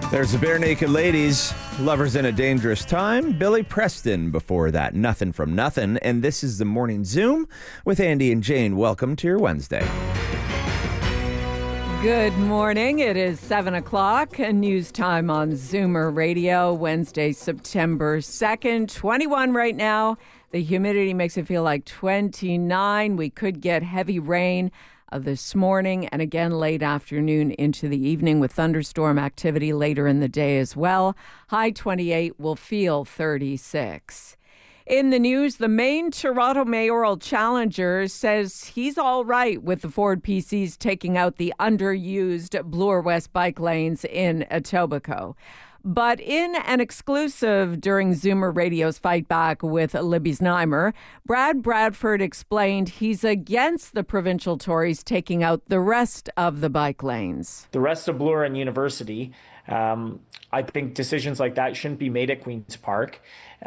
There's the Bare Naked Ladies, Lovers in a Dangerous Time. Billy Preston before that, Nothing from Nothing. And this is the Morning Zoom with Andy and Jane. Welcome to your Wednesday. Good morning. It is 7 o'clock, news time on Zoomer Radio, Wednesday, September 2nd, 21 right now. The humidity makes it feel like 29. We could get heavy rain this morning and again late afternoon into the evening with thunderstorm activity later in the day as well. High 28 will feel 36. In the news, the Maine Toronto mayoral challenger says he's all right with the Ford PCs taking out the underused Bloor West bike lanes in Etobicoke. But in an exclusive during Zoomer Radio's Fight Back with Libby Znaimer, Brad Bradford explained he's against the provincial Tories taking out the rest of the bike lanes. The rest of Bloor and University, I think decisions like that shouldn't be made at Queen's Park.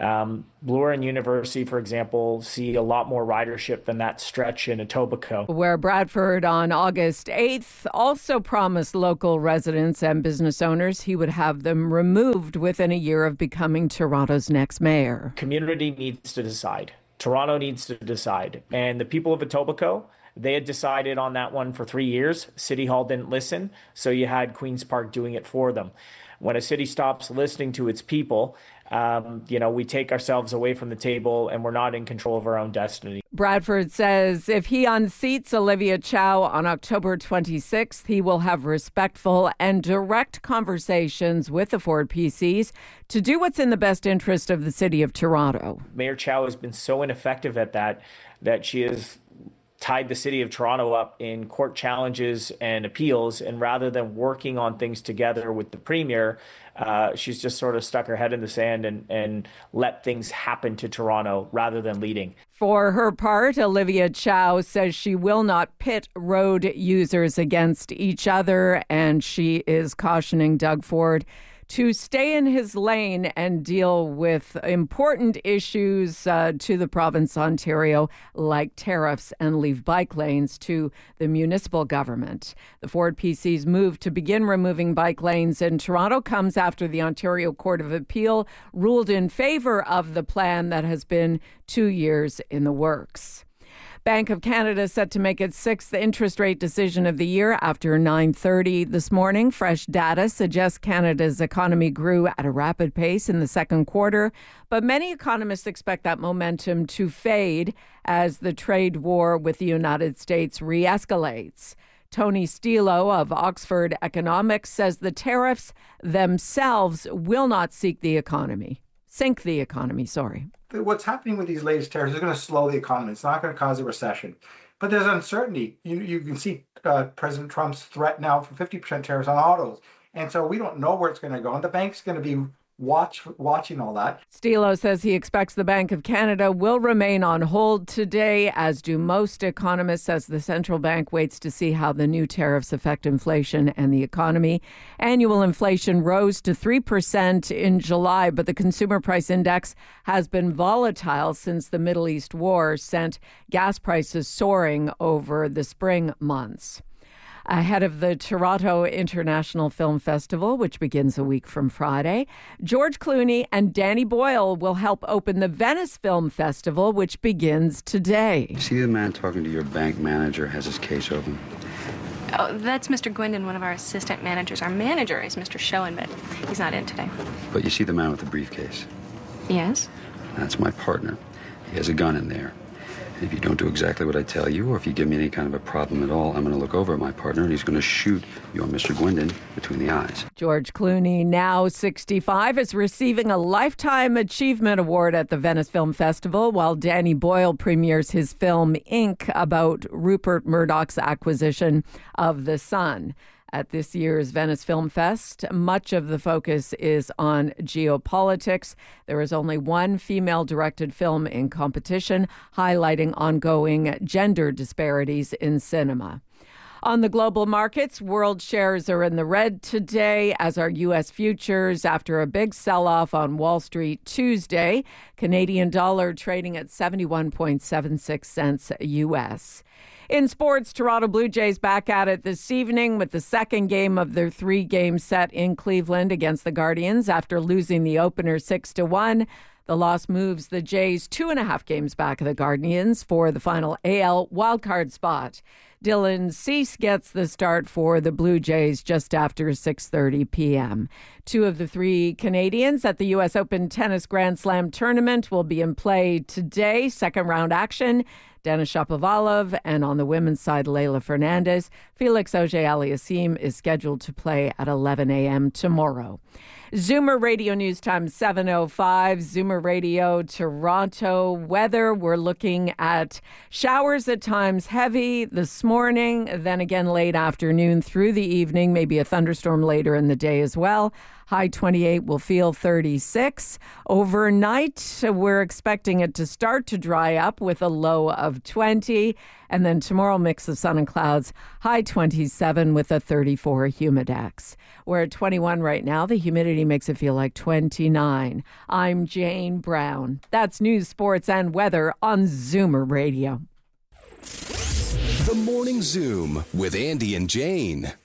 Bloor and University, for example, see a lot more ridership than that stretch in Etobicoke. Where Bradford on August 8th also promised local residents and business owners he would have them removed within a year of becoming Toronto's next mayor. Community needs to decide. Toronto needs to decide. And the people of Etobicoke, they had decided on that one for 3 years. City Hall didn't listen, so you had Queen's Park doing it for them. When a city stops listening to its people, we take ourselves away from the table and we're not in control of our own destiny. Bradford says if he unseats Olivia Chow on October 26th, he will have respectful and direct conversations with the Ford PCs to do what's in the best interest of the city of Toronto. Mayor Chow has been so ineffective at that she has tied the city of Toronto up in court challenges and appeals, and rather than working on things together with the premier, she's just sort of stuck her head in the sand and let things happen to Toronto rather than leading. For her part, Olivia Chow says she will not pit road users against each other, and she is cautioning Doug Ford to stay in his lane and deal with important issues to the province of Ontario, like tariffs, and leave bike lanes to the municipal government. The Ford PC's move to begin removing bike lanes in Toronto comes after the Ontario Court of Appeal ruled in favor of the plan that has been 2 years in the works. Bank of Canada set to make its sixth interest rate decision of the year after 9:30 this morning. Fresh data suggests Canada's economy grew at a rapid pace in the second quarter, but many economists expect that momentum to fade as the trade war with the United States re-escalates. Tony Stilo of Oxford Economics says the tariffs themselves will not sink the economy. What's happening with these latest tariffs is going to slow the economy. It's not going to cause a recession. But there's uncertainty. You can see President Trump's threat now for 50% tariffs on autos. And so we don't know where it's going to go. And the bank's going to be watching all that. Stilo says he expects the Bank of Canada will remain on hold today, as do most economists, as the central bank waits to see how the new tariffs affect inflation and the economy. Annual inflation rose to 3% in July, but the consumer price index has been volatile since the Middle East war sent gas prices soaring over the spring months. Ahead of the Toronto International Film Festival, which begins a week from Friday, George Clooney and Danny Boyle will help open the Venice Film Festival, which begins today. See the man talking to your bank manager has his case open? Oh, that's Mr. Gwendon, one of our assistant managers. Our manager is Mr. Schoen, but he's not in today. But you see the man with the briefcase? Yes? That's my partner. He has a gun in there. If you don't do exactly what I tell you, or if you give me any kind of a problem at all, I'm going to look over at my partner and he's going to shoot your Mr. Gwendon between the eyes. George Clooney, now 65, is receiving a Lifetime Achievement Award at the Venice Film Festival, while Danny Boyle premieres his film Inc. about Rupert Murdoch's acquisition of The Sun. At this year's Venice Film Fest, much of the focus is on geopolitics. There is only one female-directed film in competition, highlighting ongoing gender disparities in cinema. On the global markets, world shares are in the red today, as are U.S. futures after a big sell-off on Wall Street Tuesday. Canadian dollar trading at 71.76 cents U.S. In sports, Toronto Blue Jays back at it this evening with the second game of their 3-game set in Cleveland against the Guardians after losing the opener 6-1. The loss moves the Jays 2.5 games back of the Guardians for the final AL wildcard spot. Dylan Cease gets the start for the Blue Jays just after 6:30 p.m. 2 of the 3 Canadians at the U.S. Open Tennis Grand Slam tournament will be in play today. Second round action. Denis Shapovalov, and on the women's side, Leylah Fernandez. Felix Auger-Aliassime is scheduled to play at 11 a.m. tomorrow. Zoomer Radio News Time 7:05. Zoomer Radio Toronto weather. We're looking at showers at times heavy this morning, then again late afternoon through the evening, maybe a thunderstorm later in the day as well. High 28 will feel 36. Overnight, we're expecting it to start to dry up with a low of 20. And then tomorrow, mix of sun and clouds, high 27 with a 34 humidex. We're at 21 right now. The humidity makes it feel like 29. I'm Jane Brown. That's news, sports, and weather on Zoomer Radio. The Morning Zoom with Andy and Jane.